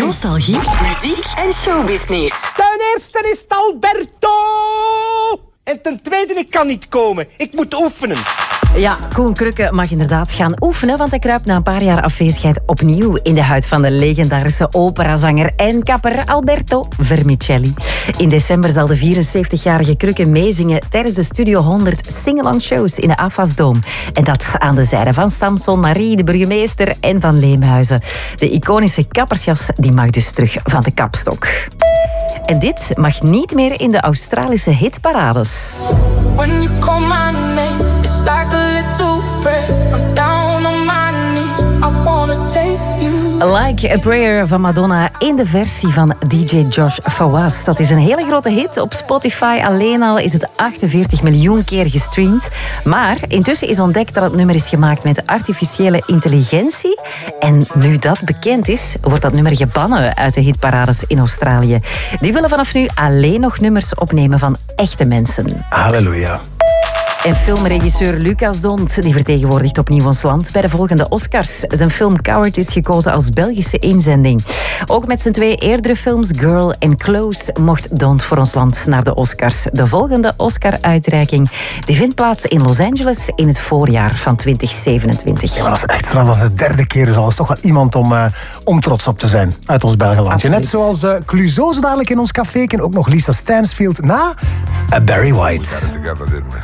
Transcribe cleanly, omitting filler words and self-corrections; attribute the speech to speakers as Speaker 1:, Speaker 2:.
Speaker 1: Nostalgie, muziek en showbiznieuws.
Speaker 2: Ten eerste is het Alberto. En ten tweede, ik kan niet komen. Ik moet oefenen.
Speaker 1: Ja, Koen Krukke mag inderdaad gaan oefenen, want hij kruipt na een paar jaar afwezigheid opnieuw in de huid van de legendarische operazanger en kapper Alberto Vermicelli. In december zal de 74-jarige Krukke meezingen tijdens de Studio 100 sing-along shows in de Afasdome. En dat aan de zijde van Samson, Marie, de burgemeester en van Leemhuizen. De iconische kappersjas die mag dus terug van de kapstok. En dit mag niet meer in de Australische hitparades.
Speaker 3: When you call my name, it's like a little prayer. I'm down on my knees, I wanna take you.
Speaker 1: Like a Prayer van Madonna in de versie van DJ Josh Fawaz. Dat is een hele grote hit. Op Spotify alleen al is het 48 miljoen keer gestreamd. Maar intussen is ontdekt dat het nummer is gemaakt met artificiële intelligentie. En nu dat bekend is, wordt dat nummer gebannen uit de hitparades in Australië. Die willen vanaf nu alleen nog nummers opnemen van echte mensen.
Speaker 4: Halleluja.
Speaker 1: En filmregisseur Lucas D'Hondt die vertegenwoordigt opnieuw ons land bij de volgende Oscars. Zijn film Coward is gekozen als Belgische inzending. Ook met zijn 2 eerdere films Girl en Close mocht D'Hondt voor ons land naar de Oscars. De volgende Oscar-uitreiking die vindt plaats in Los Angeles in het voorjaar van 2027.
Speaker 4: Ja, maar dat is echt straf. Dat is de 3e keer. Dus al is toch wel iemand om trots op te zijn uit ons Belgenlandje. Net zoals Clouseau zo dadelijk in ons café. En ook nog Lisa Stansfield na Barry White.